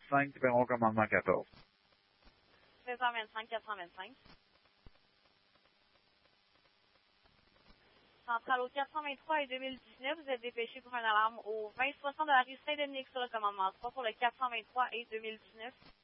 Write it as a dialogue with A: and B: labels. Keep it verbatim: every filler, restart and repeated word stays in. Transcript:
A: vingt-cinq, Perron commandement quatorze.
B: seize heures vingt-cinq, quatre cent vingt-cinq. Centrale au quatre cent vingt-trois et deux mille dix-neuf, vous êtes dépêché pour un alarme au vingt soixante de la rue Saint-Dominique sur le commandement trois pour le quatre cent vingt-trois et deux mille dix-neuf.